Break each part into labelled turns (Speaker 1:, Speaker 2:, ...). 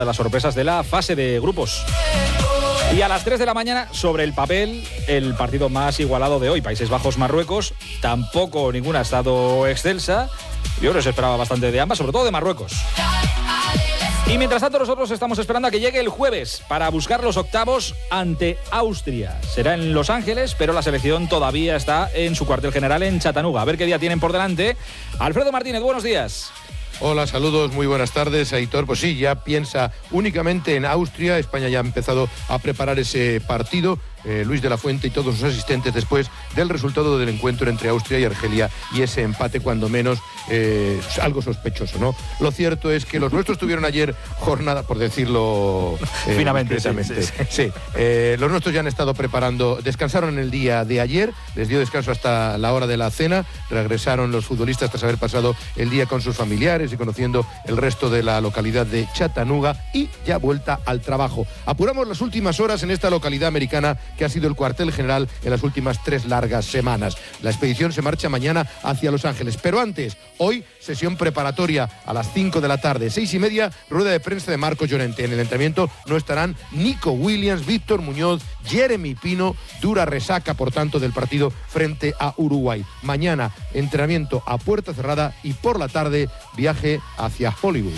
Speaker 1: las sorpresas de la fase de grupos. Y a las 3 de la mañana, sobre el papel, el partido más igualado de hoy, Países Bajos-Marruecos. Tampoco ninguna ha estado excelsa. Yo creo que se esperaba bastante de ambas, sobre todo de Marruecos. Y mientras tanto nosotros estamos esperando a que llegue el jueves para buscar los octavos ante Austria. Será en Los Ángeles, pero la selección todavía está en su cuartel general en Chattanooga. A ver qué día tienen por delante. Alfredo Martínez, buenos días.
Speaker 2: Hola, saludos, muy buenas tardes, Aitor. Pues sí, ya piensa únicamente en Austria. España ya ha empezado a preparar ese partido. Luis de la Fuente y todos sus asistentes después del resultado del encuentro entre Austria y Argelia y ese empate cuando menos algo sospechoso, ¿no? Lo cierto es que los nuestros tuvieron ayer jornada, por decirlo
Speaker 1: finamente,
Speaker 2: sí. Los nuestros ya han estado preparando, descansaron el día de ayer, les dio descanso hasta la hora de la cena, regresaron los futbolistas tras haber pasado el día con sus familiares y conociendo el resto de la localidad de Chattanooga y ya vuelta al trabajo. Apuramos las últimas horas en esta localidad americana que ha sido el cuartel general en las últimas 3 largas semanas. La expedición se marcha mañana hacia Los Ángeles, pero antes, hoy, sesión preparatoria a las 5 de la tarde, 6:30, rueda de prensa de Marcos Llorente. En el entrenamiento no estarán Nico Williams, Víctor Muñoz, Jeremy Pino, dura resaca, por tanto, del partido frente a Uruguay. Mañana, entrenamiento a puerta cerrada y por la tarde, viaje hacia Hollywood.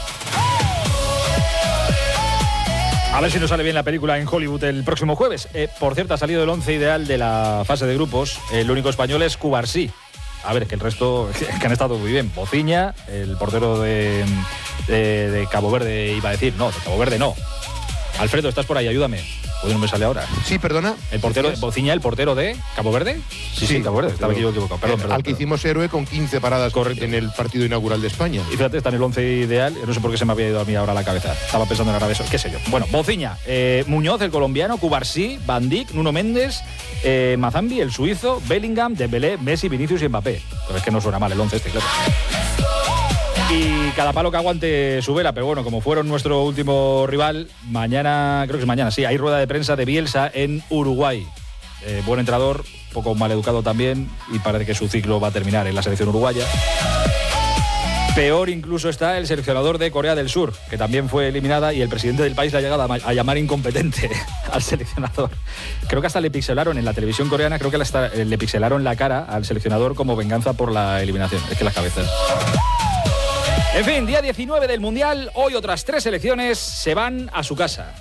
Speaker 1: A ver si nos sale bien la película en Hollywood el próximo jueves. Por cierto, ha salido el 11 ideal de la fase de grupos. El único español es Cubarsí. A ver, que el resto que han estado muy bien. Bociña, el portero de Cabo Verde, iba a decir. No, de Cabo Verde no. Alfredo, ¿estás por ahí? Ayúdame. Pues no me sale ahora.
Speaker 2: Sí, perdona.
Speaker 1: El portero, Bociña, el portero de Cabo Verde. Sí, Cabo Verde. Estaba equivocado. Perdón.
Speaker 2: Al que hicimos héroe con 15 paradas en el partido inaugural de España.
Speaker 1: Y fíjate, está en el 11 ideal. No sé por qué se me había ido a mí ahora la cabeza. Estaba pensando en Arabeso, qué sé yo. Bueno, Bociña, Muñoz, el colombiano, Cubarsí, Van Dijk, Nuno Méndez, Mazambi, el suizo, Bellingham, Dembélé, Messi, Vinicius y Mbappé. Pero es que no suena mal el 11 claro. Y cada palo que aguante su vela, pero bueno, como fueron nuestro último rival, mañana, creo que es mañana, sí, hay rueda de prensa de Bielsa en Uruguay. Buen entrenador, poco mal educado también, y parece que su ciclo va a terminar en la selección uruguaya. Peor incluso está el seleccionador de Corea del Sur, que también fue eliminada, y el presidente del país le ha llegado a llamar incompetente al seleccionador. Creo que hasta le pixelaron en la televisión coreana, creo que le pixelaron la cara al seleccionador como venganza por la eliminación. Es que las cabezas... En fin, día 19 del Mundial, hoy otras 3 selecciones se van a su casa.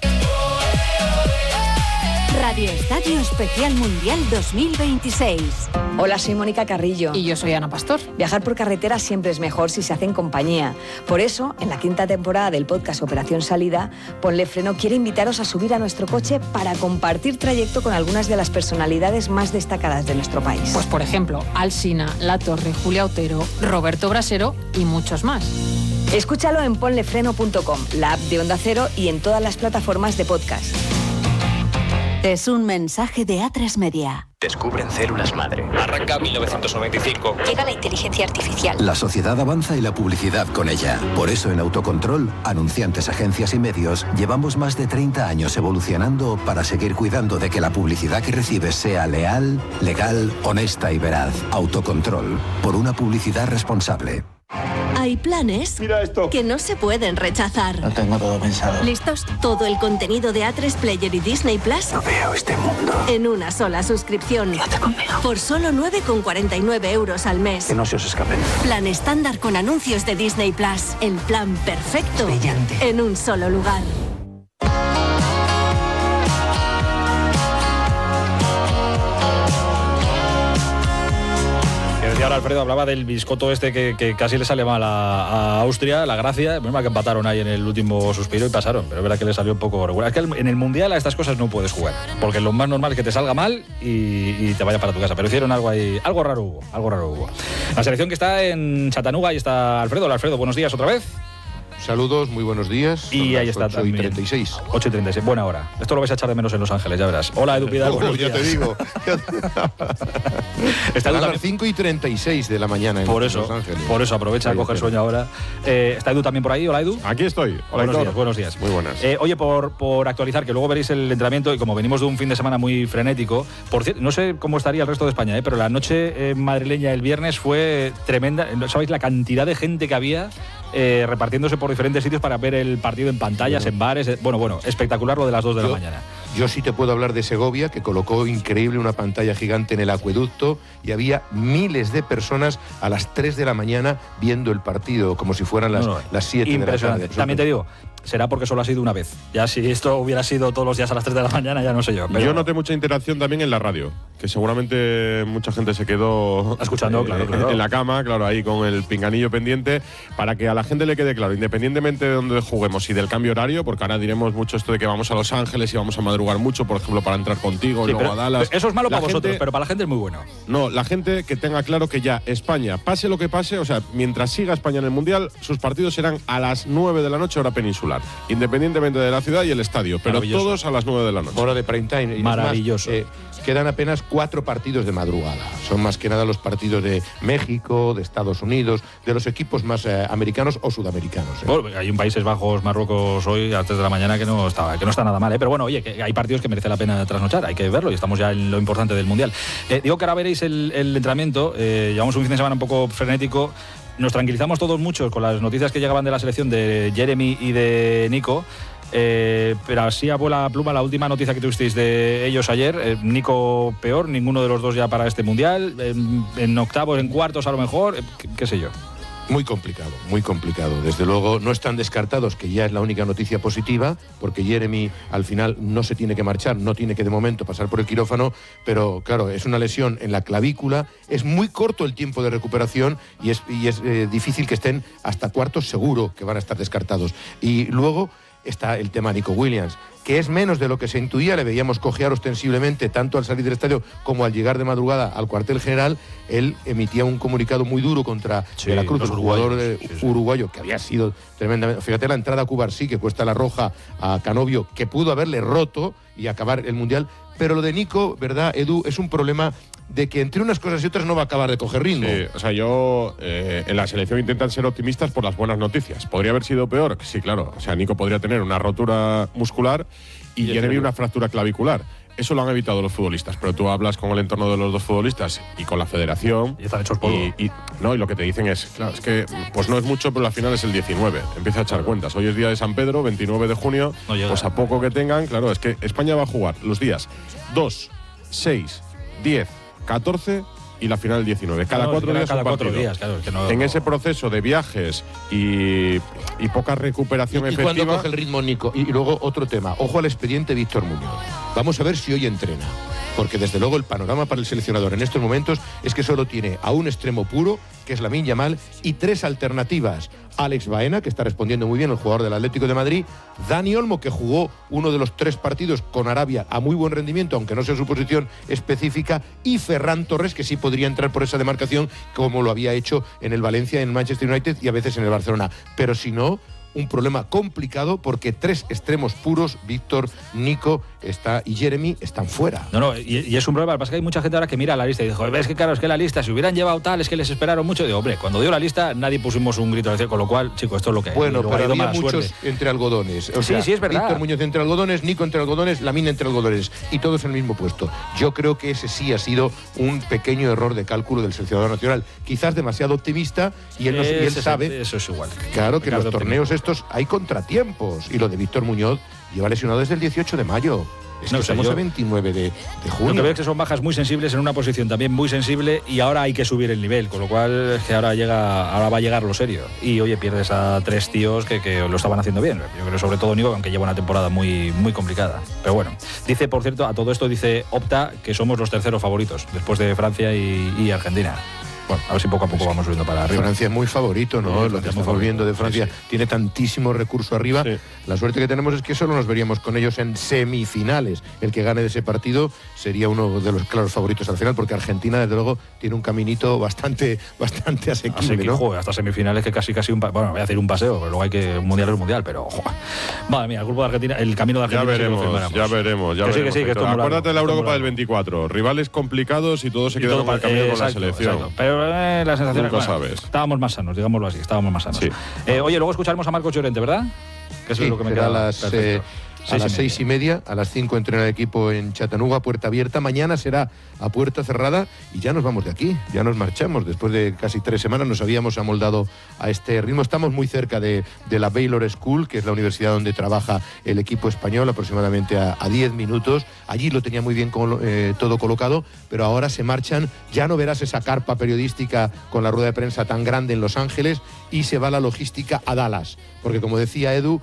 Speaker 3: Radio Estadio Especial Mundial 2026.
Speaker 4: Hola, soy Mónica Carrillo.
Speaker 5: Y yo soy Ana Pastor.
Speaker 4: Viajar por carretera siempre es mejor si se hace en compañía. Por eso, en la 5ª temporada del podcast Operación Salida, Ponle Freno quiere invitaros a subir a nuestro coche para compartir trayecto con algunas de las personalidades más destacadas de nuestro país.
Speaker 5: Pues por ejemplo, Alsina, La Torre, Julia Otero, Roberto Brasero y muchos más.
Speaker 4: Escúchalo en ponlefreno.com, la app de Onda Cero y en todas las plataformas de podcast.
Speaker 3: Es un mensaje de A3 Media.
Speaker 6: Descubren células madre.
Speaker 7: Arranca 1995.
Speaker 3: Llega la inteligencia artificial.
Speaker 8: La sociedad avanza y la publicidad con ella. Por eso en Autocontrol, anunciantes, agencias y medios, llevamos más de 30 años evolucionando para seguir cuidando de que la publicidad que recibes sea leal, legal, honesta y veraz. Autocontrol, por una publicidad responsable.
Speaker 3: Hay planes que no se pueden rechazar.
Speaker 9: Lo tengo todo pensado.
Speaker 3: ¿Listos? Todo el contenido de A3 Player y Disney Plus.
Speaker 9: No veo este mundo.
Speaker 3: En una sola suscripción.
Speaker 9: Quédate conmigo.
Speaker 3: Por solo 9,49 € al mes.
Speaker 9: Que no se os escape.
Speaker 3: Plan estándar con anuncios de Disney Plus. El plan perfecto.
Speaker 9: Brillante.
Speaker 3: En un solo lugar.
Speaker 1: Y ahora Alfredo hablaba del biscoto este que casi le sale mal a Austria, la gracia, menos mal que empataron ahí en el último suspiro y pasaron, pero es verdad que le salió un poco regular. Es que en el Mundial a estas cosas no puedes jugar, porque lo más normal es que te salga mal y te vaya para tu casa, pero hicieron algo ahí, algo raro hubo. La selección que está en Chattanooga, ahí está Alfredo. Hola Alfredo, buenos días otra vez.
Speaker 2: Saludos, muy buenos días.
Speaker 1: Y ahí está también.
Speaker 2: 8:36.
Speaker 1: 8:36, buena hora. Esto lo vais a echar de menos en Los Ángeles, ya verás. Hola Edu Pidal, buenos días.
Speaker 2: Ya te digo.
Speaker 1: Está
Speaker 2: a las 5:36 de la mañana en Los Ángeles.
Speaker 1: Por eso aprovecha a coger sueño ahora. ¿Está Edu también por ahí? Hola Edu.
Speaker 10: Aquí estoy. Hola,
Speaker 1: buenos días.
Speaker 2: Muy buenas.
Speaker 1: Oye, por actualizar, que luego veréis el entrenamiento, y como venimos de un fin de semana muy frenético, por cierto, no sé cómo estaría el resto de España, pero la noche madrileña el viernes fue tremenda. ¿Sabéis la cantidad de gente que había? repartiéndose por diferentes sitios para ver el partido en pantallas, en bares. Bueno, espectacular lo de las 2 de la mañana.
Speaker 2: Yo sí te puedo hablar de Segovia, que colocó increíble una pantalla gigante en el acueducto y había miles de personas a las 3 de la mañana viendo el partido, como si fueran las 7 de la tarde.
Speaker 1: También te digo, será porque solo ha sido una vez. Ya si esto hubiera sido todos los días a las 3 de la mañana, ya no sé yo. Pero
Speaker 6: yo noté mucha interacción también en la radio, que seguramente mucha gente se quedó
Speaker 1: escuchando, claro.
Speaker 6: En la cama, claro, ahí con el pinganillo pendiente, para que a la gente le quede claro, independientemente de dónde juguemos y del cambio horario, porque ahora diremos mucho esto de que vamos a Los Ángeles y vamos a madrugar mucho, por ejemplo, para entrar contigo, y luego a Dallas.
Speaker 1: Eso es malo para vosotros, pero para la gente es muy bueno.
Speaker 6: No, la gente que tenga claro que ya España, pase lo que pase, o sea, mientras siga España en el Mundial, sus partidos serán a las 9 de la noche, hora peninsular, independientemente de la ciudad y el estadio, pero todos a las 9 de la noche.
Speaker 2: Hora de prime time. Y
Speaker 1: maravilloso.
Speaker 2: Quedan apenas 4 partidos de madrugada. Son más que nada los partidos de México, de Estados Unidos, de los equipos más americanos o sudamericanos.
Speaker 1: Bueno, hay un Países Bajos, Marruecos hoy a 3 de la mañana que no está nada mal, Pero bueno, oye, que hay partidos que merece la pena trasnochar, hay que verlo y estamos ya en lo importante del Mundial. Digo que ahora veréis el entrenamiento, llevamos un fin de semana un poco frenético. Nos tranquilizamos todos mucho con las noticias que llegaban de la selección de Jeremy y de Nico. Pero así a vuela pluma la última noticia que tuvisteis de ellos ayer. Nico peor, ninguno de los dos ya para este Mundial. En octavos, en cuartos a lo mejor, qué sé yo.
Speaker 2: Muy complicado. Desde luego no están descartados, que ya es la única noticia positiva, porque Jeremy al final no se tiene que marchar, no tiene que de momento pasar por el quirófano, pero claro, es una lesión en la clavícula, es muy corto el tiempo de recuperación y es difícil que estén hasta cuartos, seguro que van a estar descartados. Y luego está el tema Nico Williams, que es menos de lo que se intuía, le veíamos cojear ostensiblemente tanto al salir del estadio como al llegar de madrugada al cuartel general. Él emitía un comunicado muy duro contra De la Cruz, el jugador uruguayo, que había sido tremendamente... Fíjate la entrada a Cubarsí, que cuesta la roja a Canovio, que pudo haberle roto y acabar el Mundial. Pero lo de Nico, ¿verdad, Edu? Es un problema de que entre unas cosas y otras no va a acabar de coger ritmo.
Speaker 6: Sí, o sea, yo en la selección intentan ser optimistas por las buenas noticias. ¿Podría haber sido peor? Sí, claro. O sea, Nico podría tener una rotura muscular y Jeremy una fractura clavicular. Eso lo han evitado los futbolistas, pero tú hablas con el entorno de los dos futbolistas y con la federación.
Speaker 1: Y están hechos polvo.
Speaker 6: Y lo que te dicen es, claro, es que pues no es mucho, pero al final es el 19. Empieza a echar cuentas. Hoy es día de San Pedro, 29 de junio. No llega. Pues a poco que tengan, claro, es que España va a jugar los días 2, 6, 10, 14 y la final el 19. Cada 4 días.
Speaker 1: Cada 4 días, claro.
Speaker 6: En ese proceso de viajes y poca recuperación efectiva.
Speaker 2: ¿Y cuándo coge el ritmo Nico? Y luego otro tema. Ojo al expediente Víctor Muñoz. Vamos a ver si hoy entrena. Porque desde luego el panorama para el seleccionador en estos momentos es que solo tiene a un extremo puro, que es Lamine Yamal, y 3 alternativas. Alex Baena, que está respondiendo muy bien, el jugador del Atlético de Madrid. Dani Olmo, que jugó uno de los 3 partidos con Arabia a muy buen rendimiento, aunque no sea su posición específica. Y Ferran Torres, que sí podría entrar por esa demarcación, como lo había hecho en el Valencia, en Manchester United y a veces en el Barcelona. Pero si no, un problema complicado porque 3 extremos puros, Víctor, Nico y Jeremy, están fuera.
Speaker 1: No, y es un problema. Lo que pasa es que hay mucha gente ahora que mira la lista y dijo, es que claro, es que la lista, si hubieran llevado tal, es que les esperaron mucho. Digo, hombre, cuando dio la lista nadie pusimos un grito de cielo, con lo cual, chicos, esto es lo que hay.
Speaker 2: Bueno, pero había muchos entre algodones. O sea,
Speaker 1: sí, es verdad.
Speaker 2: Víctor Muñoz entre algodones, Nico entre algodones, Lamine entre algodones, y todos en el mismo puesto. Yo creo que ese sí ha sido un pequeño error de cálculo del seleccionador nacional. Quizás demasiado optimista y él sabe.
Speaker 1: Eso es igual.
Speaker 2: Claro que en los torneos estos hay contratiempos. Y lo de Víctor Muñoz lleva lesionado desde el 18 de mayo. Es que estamos a 29 de junio.
Speaker 1: Lo que veo es que son bajas muy sensibles en una posición también muy sensible y ahora hay que subir el nivel, con lo cual es que ahora va a llegar lo serio. Y oye, pierdes a 3 tíos que lo estaban haciendo bien. Yo creo sobre todo Nico, aunque lleva una temporada muy, muy complicada. Pero bueno, dice, por cierto, a todo esto dice Opta que somos los terceros favoritos, después de Francia y Argentina. Bueno, a ver si poco a poco vamos subiendo para arriba.
Speaker 2: Francia es muy favorito, ¿no? Lo que estamos viendo de Francia tiene tantísimo recurso arriba. Sí. La suerte que tenemos es que solo nos veríamos con ellos en semifinales. El que gane de ese partido sería uno de los claros favoritos al final, porque Argentina, desde luego, tiene un caminito bastante asequible, ¿no?
Speaker 1: Joder, hasta semifinales que casi bueno, voy a hacer un paseo, pero luego hay que un mundial, pero joder. Madre mía, el grupo de Argentina, el camino de Argentina.
Speaker 6: Ya veremos.
Speaker 1: Sí, que
Speaker 6: acuérdate de la Eurocopa del 24, rivales complicados y todos se quedaron con el camino con la selección.
Speaker 1: Exacto. Pero la sensación
Speaker 6: nunca sabes.
Speaker 1: Estábamos más sanos, digámoslo así, Sí. Oye, luego escucharemos a Marcos Llorente, ¿verdad?
Speaker 2: Que eso es lo que me queda. a las 6:30, a las 5 entrena el equipo en Chattanooga, puerta abierta. Mañana será a puerta cerrada y ya nos vamos de aquí, ya nos marchamos. Después de casi 3 semanas nos habíamos amoldado a este ritmo. Estamos muy cerca de la Baylor School, que es la universidad donde trabaja el equipo español, aproximadamente a 10 minutos. Allí lo tenía muy bien todo colocado, pero ahora se marchan. Ya no verás esa carpa periodística con la rueda de prensa tan grande en Los Ángeles, y se va la logística a Dallas, porque como decía Edu,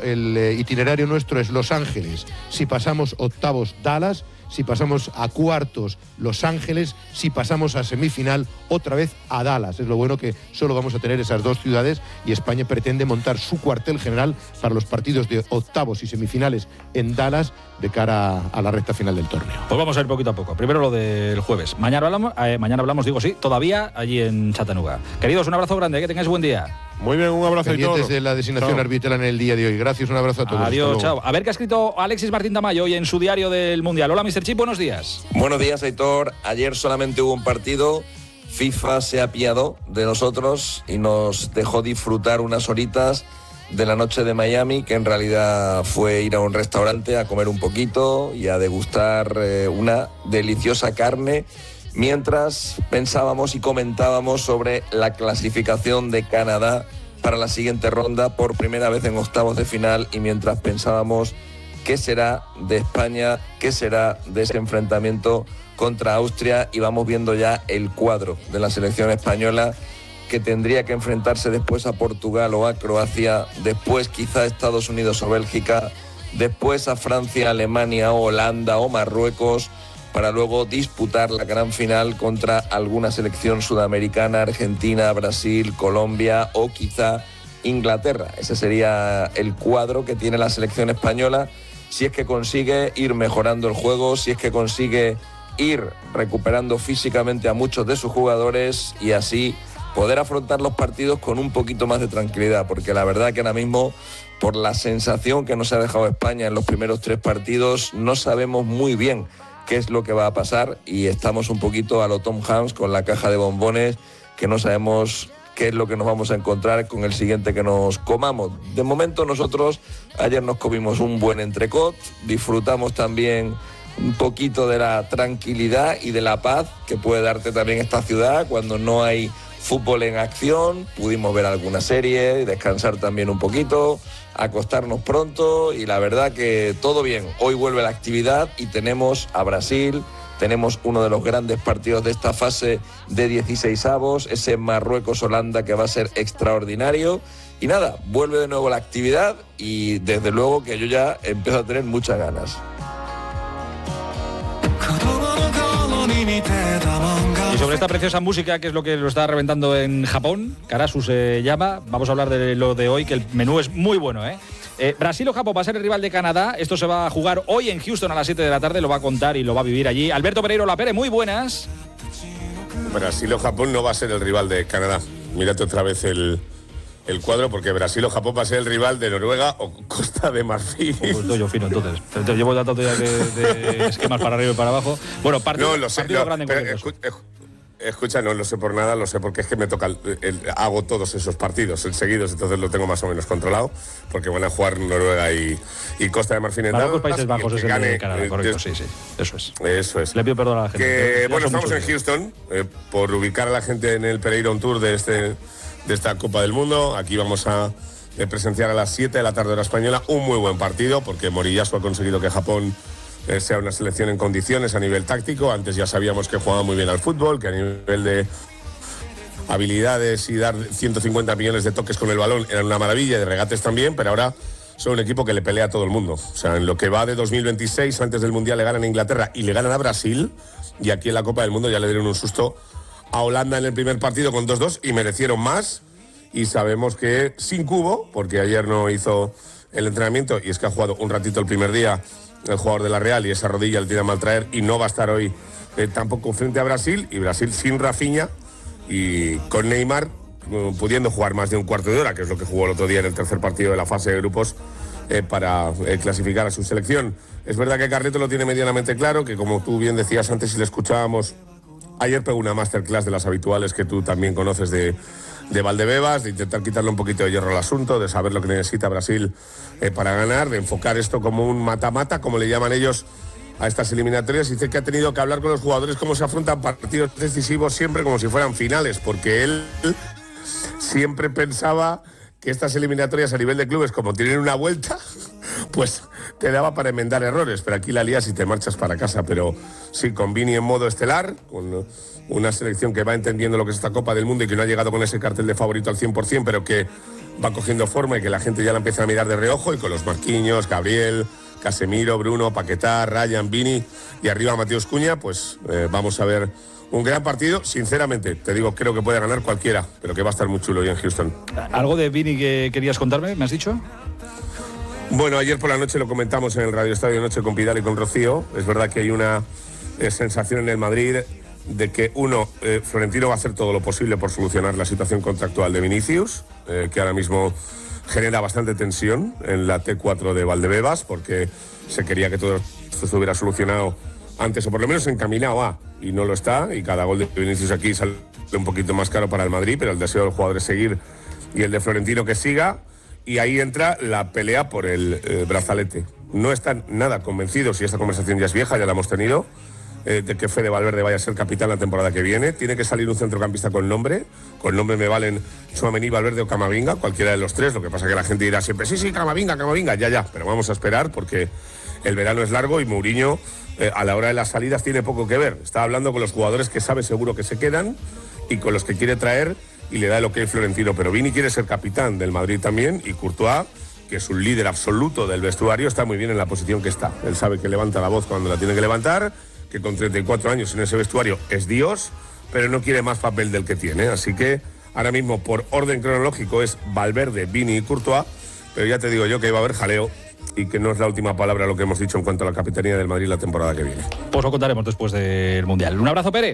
Speaker 2: el itinerario nuestro es Los Ángeles. Si pasamos octavos, Dallas. Si pasamos a cuartos, Los Ángeles. Si pasamos a semifinal, otra vez a Dallas. Es lo bueno, que solo vamos a tener esas 2 ciudades, y España pretende montar su cuartel general para los partidos de octavos y semifinales en Dallas de cara a la recta final del torneo.
Speaker 1: Pues vamos a ir poquito a poco. Primero lo del jueves. Mañana hablamos, todavía allí en Chattanooga. Queridos, un abrazo grande, que tengáis buen día.
Speaker 6: Muy bien, un abrazo a todos.
Speaker 2: Pendientes de la designación arbitral en el día de hoy. Gracias, un abrazo a todos.
Speaker 1: Adiós, chao. A ver qué ha escrito Alexis Martín Tamayo hoy en su diario del Mundial. Hola, Mr. Chip, buenos días.
Speaker 10: Buenos días, Aitor. Ayer solamente hubo un partido. FIFA se apiadó de nosotros y nos dejó disfrutar unas horitas de la noche de Miami, que en realidad fue ir a un restaurante a comer un poquito y a degustar una deliciosa carne, mientras pensábamos y comentábamos sobre la clasificación de Canadá para la siguiente ronda por primera vez en octavos de final, y mientras pensábamos qué será de España, qué será de ese enfrentamiento contra Austria, y vamos viendo ya el cuadro de la selección española, que tendría que enfrentarse después a Portugal o a Croacia, después quizá a Estados Unidos o Bélgica, después a Francia, Alemania, Holanda o Marruecos, para luego disputar la gran final contra alguna selección sudamericana, Argentina, Brasil, Colombia o quizá Inglaterra. Ese sería el cuadro que tiene la selección española, si es que consigue ir mejorando el juego, si es que consigue ir recuperando físicamente a muchos de sus jugadores, y así poder afrontar los partidos con un poquito más de tranquilidad, porque la verdad que ahora mismo, por la sensación que nos ha dejado España en los primeros 3 partidos, no sabemos muy bien qué es lo que va a pasar, y estamos un poquito a lo Tom Hanks con la caja de bombones, que no sabemos qué es lo que nos vamos a encontrar con el siguiente que nos comamos. De momento nosotros ayer nos comimos un buen entrecot, disfrutamos también un poquito de la tranquilidad y de la paz que puede darte también esta ciudad cuando no hay fútbol en acción. Pudimos ver alguna serie, descansar también un poquito, acostarnos pronto, y la verdad que todo bien. Hoy vuelve la actividad y tenemos a Brasil, tenemos uno de los grandes partidos de esta fase de 16avos, ese Marruecos-Holanda, que va a ser extraordinario. Y nada, vuelve de nuevo la actividad, y desde luego que yo ya empiezo a tener muchas ganas.
Speaker 1: Y sobre esta preciosa música, que es lo que lo está reventando en Japón, Karasu se llama, vamos a hablar de lo de hoy, que el menú es muy bueno, ¿eh? Brasil o Japón va a ser el rival de Canadá. Esto se va a jugar hoy en Houston a las 7 de la tarde, lo va a contar y lo va a vivir allí Alberto Pereiro Lapere, muy buenas.
Speaker 11: Brasil o Japón no va a ser el rival de Canadá. Mírate otra vez el cuadro, porque Brasil o Japón va a ser el rival de Noruega o Costa de Marfil.
Speaker 1: Pues yo fino, entonces. Te llevo tanto ya de esquemas para arriba y para abajo. Bueno, partido grande.
Speaker 11: Escucha, no lo sé por nada, lo sé porque es que me toca, hago todos esos partidos seguidos, entonces lo tengo más o menos controlado, porque van a jugar Noruega y Costa de Marfil en
Speaker 1: Dallas. Países Bajos es el de Canadá, correcto, sí, eso es.
Speaker 11: Eso es.
Speaker 1: Le pido perdón a la gente.
Speaker 11: Bueno, estamos en Houston, por ubicar a la gente en el Pereira On Tour de esta Copa del Mundo. Aquí vamos a presenciar a las 7 de la tarde hora española un muy buen partido, porque Moriyasu ha conseguido que Japón sea una selección en condiciones a nivel táctico. Antes ya sabíamos que jugaba muy bien al fútbol, que a nivel de habilidades y dar 150 millones de toques con el balón eran una maravilla, de regates también, pero ahora son un equipo que le pelea a todo el mundo. O sea, en lo que va de 2026, antes del Mundial le ganan a Inglaterra y le ganan a Brasil, y aquí en la Copa del Mundo ya le dieron un susto a Holanda en el primer partido con 2-2 y merecieron más, y sabemos que sin Cubo, porque ayer no hizo el entrenamiento y es que ha jugado un ratito el primer día el jugador de la Real y esa rodilla le tiene a maltraer, y no va a estar hoy tampoco frente a Brasil, y Brasil sin Rafinha y con Neymar pudiendo jugar más de un cuarto de hora, que es lo que jugó el otro día en el tercer partido de la fase de grupos para clasificar a su selección. Es verdad que Carleto lo tiene medianamente claro, que como tú bien decías antes, si le escuchábamos, ayer pegó una masterclass de las habituales que tú también conoces de de Valdebebas, de intentar quitarle un poquito de hierro al asunto, de saber lo que necesita Brasil para ganar, de enfocar esto como un mata-mata, como le llaman ellos a estas eliminatorias. Y dice que ha tenido que hablar con los jugadores cómo se afrontan partidos decisivos siempre como si fueran finales, porque él siempre pensaba que estas eliminatorias a nivel de clubes, como tienen una vuelta, pues te daba para enmendar errores, pero aquí la lías y te marchas para casa. Pero sí, con Vini en modo estelar, con una selección que va entendiendo lo que es esta Copa del Mundo y que no ha llegado con ese cartel de favorito al 100%, pero que va cogiendo forma y que la gente ya la empieza a mirar de reojo, y con los Marquinhos, Gabriel, Casemiro, Bruno, Paquetá, Ryan, Vini y arriba Mateus Cunha, pues vamos a ver un gran partido. Sinceramente, te digo, creo que puede ganar cualquiera, pero que va a estar muy chulo hoy en Houston.
Speaker 1: ¿Algo de Vini que querías contarme, me has dicho?
Speaker 11: Bueno, ayer por la noche lo comentamos en el Radio Estadio Noche con Pidal y con Rocío. Es verdad que hay una sensación en el Madrid de que, Florentino va a hacer todo lo posible por solucionar la situación contractual de Vinicius, que ahora mismo genera bastante tensión en la T4 de Valdebebas, porque se quería que todo esto estuviera solucionado antes, o por lo menos encaminado a, y no lo está, y cada gol de Vinicius aquí sale un poquito más caro para el Madrid, pero el deseo del jugador es seguir, y el de Florentino que siga, y ahí entra la pelea por el brazalete. No están nada convencidos, y esta conversación ya es vieja, ya la hemos tenido, de que Fede Valverde vaya a ser capitán la temporada que viene. Tiene que salir un centrocampista con nombre me valen Tchouaméni, Valverde o Camavinga, cualquiera de los tres. Lo que pasa es que la gente dirá siempre, sí, Camavinga, ya, pero vamos a esperar porque el verano es largo y Mourinho a la hora de las salidas tiene poco que ver. Está hablando con los jugadores que sabe seguro que se quedan y con los que quiere traer, y le da el ok Florentino. Pero Vini quiere ser capitán del Madrid también, y Courtois, que es un líder absoluto del vestuario, está muy bien en la posición que está. Él sabe que levanta la voz cuando la tiene que levantar, que con 34 años en ese vestuario es Dios, pero no quiere más papel del que tiene. Así que ahora mismo, por orden cronológico, es Valverde, Vini y Courtois, pero ya te digo yo que va a haber jaleo y que no es la última palabra lo que hemos dicho en cuanto a la capitanía del Madrid la temporada que viene.
Speaker 1: Pues lo contaremos después del Mundial. Un abrazo, Pere.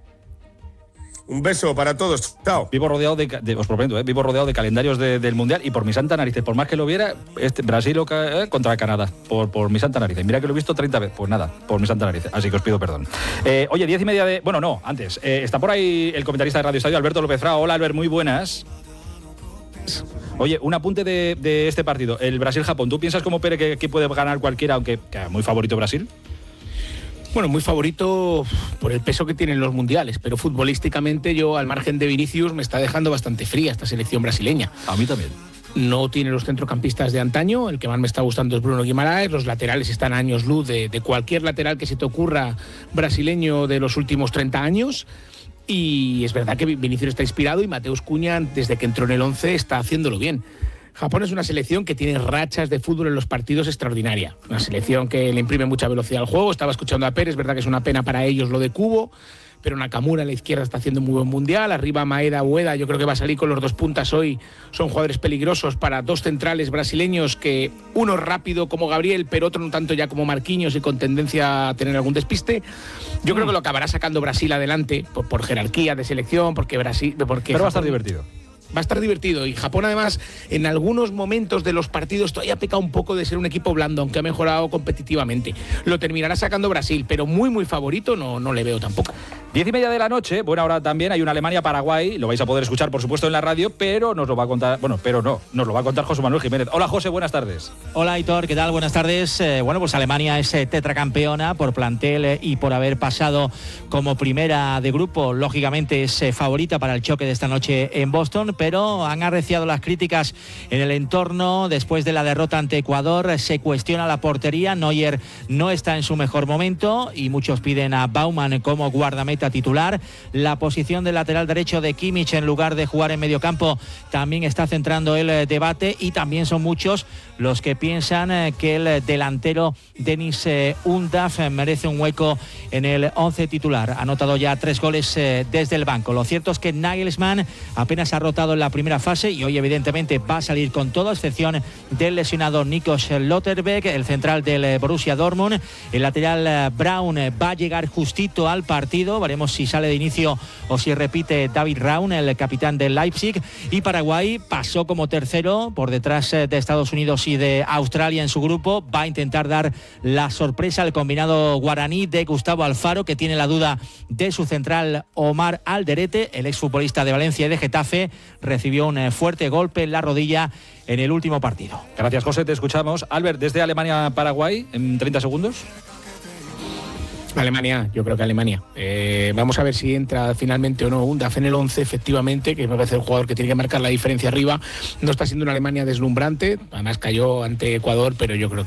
Speaker 11: Un beso para todos. Chao.
Speaker 1: Vivo rodeado os prometo, vivo rodeado de calendarios del Mundial, y por mi santa narices, por más que lo viera, Brasil contra Canadá, por mi santa narices. Mira que lo he visto 30 veces, pues nada, por mi santa narices. Así que os pido perdón. Oye, 10:30 de... Bueno, no, antes. Está por ahí el comentarista de Radio Estadio, Alberto López Frao. Hola, Albert, muy buenas. Oye, un apunte de este partido, el Brasil-Japón. ¿Tú piensas como Pere que puede ganar cualquiera, aunque muy favorito Brasil?
Speaker 12: Bueno, muy favorito por el peso que tienen los mundiales, pero futbolísticamente yo, al margen de Vinicius, me está dejando bastante fría esta selección brasileña.
Speaker 1: A mí también.
Speaker 12: No tiene los centrocampistas de antaño, el que más me está gustando es Bruno Guimaraes, los laterales están a años luz de cualquier lateral que se te ocurra brasileño de los últimos 30 años. Y es verdad que Vinicius está inspirado, y Mateus Cunha, desde que entró en el 11, está haciéndolo bien. Japón es una selección que tiene rachas de fútbol en los partidos extraordinaria. Una selección que le imprime mucha velocidad al juego. Estaba escuchando a Pérez, es verdad que es una pena para ellos lo de Kubo, pero Nakamura a la izquierda está haciendo muy buen mundial. Arriba Maeda, Ueda, yo creo que va a salir con los dos puntas hoy. Son jugadores peligrosos para dos centrales brasileños, que uno rápido como Gabriel, pero otro no tanto ya como Marquinhos y con tendencia a tener algún despiste. Yo creo que lo acabará sacando Brasil adelante por jerarquía de selección, porque
Speaker 1: pero
Speaker 12: Japón,
Speaker 1: va a estar divertido.
Speaker 12: Va a estar divertido, y Japón además en algunos momentos de los partidos todavía peca un poco de ser un equipo blando, aunque ha mejorado competitivamente. Lo terminará sacando Brasil, pero muy favorito no le veo tampoco.
Speaker 1: 10:30 de la noche, buena hora también, hay una Alemania-Paraguay, lo vais a poder escuchar por supuesto en la radio, pero nos lo va a contar, nos lo va a contar José Manuel Jiménez. Hola José, buenas tardes.
Speaker 13: Hola Aitor, ¿qué tal? Buenas tardes. Pues Alemania es tetracampeona por plantel y por haber pasado como primera de grupo. Lógicamente es favorita para el choque de esta noche en Boston, pero han arreciado las críticas en el entorno después de la derrota ante Ecuador. Se cuestiona la portería, Neuer no está en su mejor momento y muchos piden a Baumann como guardameta titular. La posición del lateral derecho de Kimmich en lugar de jugar en mediocampo también está centrando el debate, y también son muchos los que piensan que el delantero Denis Undav merece un hueco en el 11 titular. Ha anotado ya 3 goles desde el banco. Lo cierto es que Nagelsmann apenas ha rotado en la primera fase y hoy evidentemente va a salir con todo, a excepción del lesionado Nico Schlotterbeck, el central del Borussia Dortmund. El lateral Braun va a llegar justito al partido. Veremos si sale de inicio o si repite David Raum, el capitán del Leipzig. Y Paraguay pasó como tercero por detrás de Estados Unidos y de Australia en su grupo. Va a intentar dar la sorpresa al combinado guaraní de Gustavo Alfaro, que tiene la duda de su central Omar Alderete. El exfutbolista de Valencia y de Getafe recibió un fuerte golpe en la rodilla en el último partido.
Speaker 1: Gracias, José, te escuchamos. Albert, desde Alemania a Paraguay, en 30 segundos.
Speaker 12: Alemania, yo creo que Alemania. Vamos a ver si entra finalmente o no Undaf en el 11, efectivamente, que me parece el jugador que tiene que marcar la diferencia arriba. No está siendo una Alemania deslumbrante, además cayó ante Ecuador, pero yo creo